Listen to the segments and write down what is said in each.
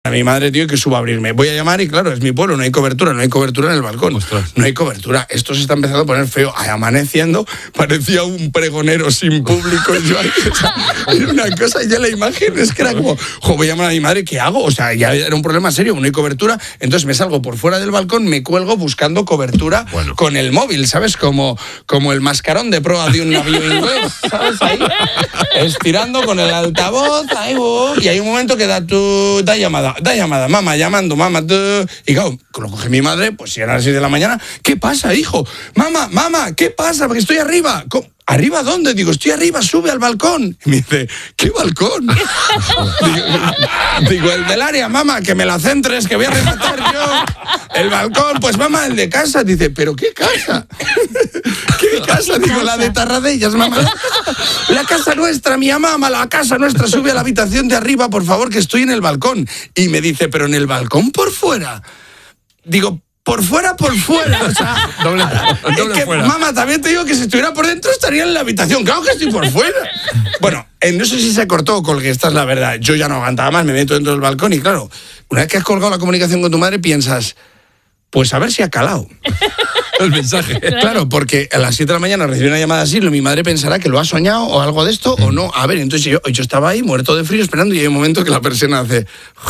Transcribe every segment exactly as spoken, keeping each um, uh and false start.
A mi madre, tío, que suba a abrirme. Voy a llamar y claro, es mi pueblo, no hay cobertura, no hay cobertura en el balcón. Ostras. No hay cobertura. Esto se está empezando a poner feo. Amaneciendo, parecía un pregonero sin público. Yo ahí, o sea, era una cosa, ya la imagen es que era como, jo, voy a llamar a mi madre, ¿qué hago? O sea, ya era un problema serio, no hay cobertura. Entonces me salgo por fuera del balcón, me cuelgo buscando cobertura bueno. con el móvil, ¿sabes? Como, como el mascarón de proa de un navío inglés, ¿sabes? Ahí, estirando con el altavoz, ahí, oh, y hay un momento que da tu, da llamada. Da llamada, mamá, llamando, mamá. Tú. Y claro, lo coge mi madre, pues si eran las seis de la mañana. ¿Qué pasa, hijo? Mamá, mamá, ¿qué pasa? Porque estoy arriba. ¿Cómo? ¿Arriba dónde? Digo, estoy arriba, sube al balcón. Y me dice, ¿qué balcón? digo, digo, el del área, mamá, que me la centres, que voy a rematar yo. El balcón, pues mamá, el de casa. Dice, ¿pero qué casa? ¿Qué casa? Digo, la de Tarradellas, mamá. La casa nuestra, mi mamá, la casa nuestra, sube a la habitación de arriba, por favor, que estoy en el balcón. Y me dice, ¿pero en el balcón por fuera? Digo, por fuera, por fuera, o sea, doble, doble es que, fuera. Mamá, también te digo que si estuviera por dentro estaría en la habitación, claro que estoy por fuera. Bueno, eh, no sé si se cortó o colgué, esta es la verdad. Yo ya no aguantaba más, me meto dentro del balcón y claro, una vez que has colgado la comunicación con tu madre piensas, pues a ver si ha calado el mensaje. Claro, porque a las siete de la mañana recibí una llamada así, mi madre pensará que lo ha soñado o algo de esto o no. A ver, entonces yo, yo estaba ahí muerto de frío esperando y hay un momento que la persiana hace...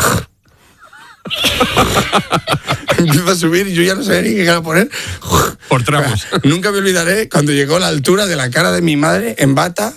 Empieza a subir y yo ya no sabía ni qué cara poner. Por tramos. Nunca me olvidaré cuando llegó a la altura de la cara de mi madre en bata.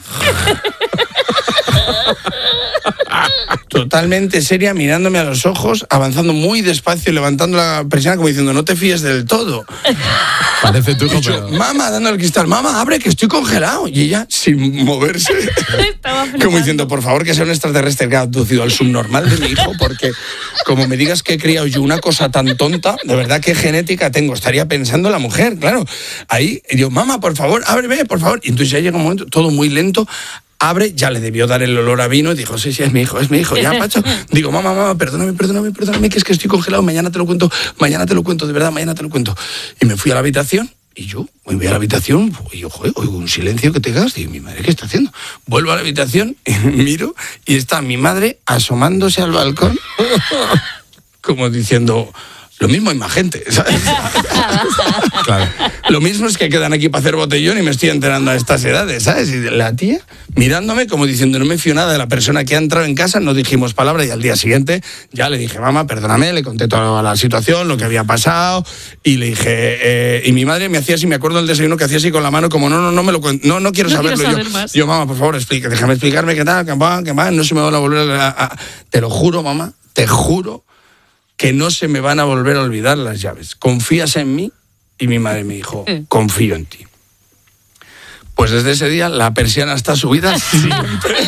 Totalmente seria, mirándome a los ojos, avanzando muy despacio, levantando la persiana como diciendo, no te fíes del todo. Parece tu hijo, yo, pero... Mamá, dando el cristal, mamá, abre que estoy congelado. Y ella, sin moverse, como diciendo, por favor, que sea un extraterrestre que ha abducido al subnormal de mi hijo, porque como me digas que he criado yo una cosa tan tonta, de verdad, ¿qué genética tengo? Estaría pensando la mujer, claro. Ahí, y yo, mamá, por favor, ábreme, por favor. Y entonces ya llega un momento, todo muy lento, abre, ya le debió dar el olor a vino y dijo, sí, sí, es mi hijo, es mi hijo, ya, Pacho. Digo, mamá, mamá, perdóname, perdóname, perdóname, que es que estoy congelado, mañana te lo cuento, mañana te lo cuento, de verdad, mañana te lo cuento. Y me fui a la habitación y yo, voy a la habitación y yo, joder, oigo un silencio que te gas, digo, mi madre, ¿qué está haciendo? Vuelvo a la habitación, y miro y está mi madre asomándose al balcón como diciendo... Lo mismo hay más gente, ¿sabes? Claro. Lo mismo es que quedan aquí para hacer botellón y me estoy enterando a estas edades, ¿sabes? Y la tía mirándome como diciendo, no me fío nada de la persona que ha entrado en casa, no dijimos palabra y al día siguiente ya le dije, mamá, perdóname, le conté toda la situación, lo que había pasado y le dije, eh, y mi madre me hacía así, me acuerdo del desayuno que hacía así con la mano como, no, no, no me lo cuento, no, no quiero no saberlo. Quiero saber yo, más. yo, mamá, por favor, explica, déjame explicarme qué tal, qué va, qué va, no se me va a volver a, a... Te lo juro, mamá, te juro que no se me van a volver a olvidar las llaves. ¿Confías en mí? Y mi madre me dijo, confío en ti. Pues desde ese día la persiana está subida siempre.